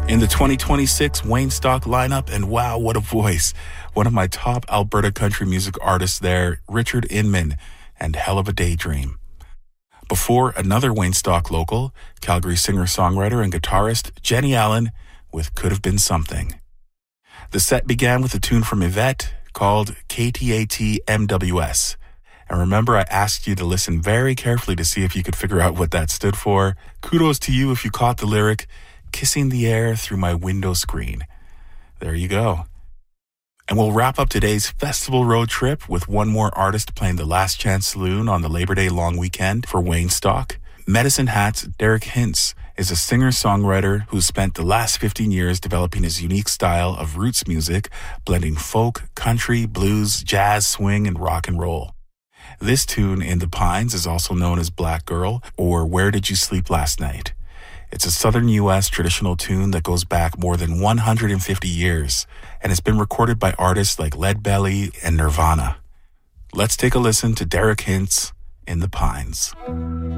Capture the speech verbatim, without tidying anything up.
In the twenty twenty-six Wayne Stock lineup, and wow, what a voice. One of my top Alberta country music artists there, Richard Inman, and Hell of a Daydream. Before, another Wayne Stock local, Calgary singer-songwriter and guitarist Jenny Allen with Could Have Been Something. The set began with a tune from Yvette called K T A T M W S. And remember, I asked you to listen very carefully to see if you could figure out what that stood for. Kudos to you if you caught the lyric, Kissing the Air Through My Window Screen. There you go. And we'll wrap up today's festival road trip with one more artist playing the Last Chance Saloon on the Labor Day long weekend for Wayne Stock. Medicine Hat's Derek Hintz is a singer-songwriter who spent the last fifteen years developing his unique style of roots music, blending folk, country, blues, jazz, swing, and rock and roll. This tune, In the Pines, is also known as Black Girl or Where Did You Sleep Last Night? It's a southern U S traditional tune that goes back more than one hundred fifty years and has been recorded by artists like Lead Belly and Nirvana. Let's take a listen to Derek Hintz, In the Pines.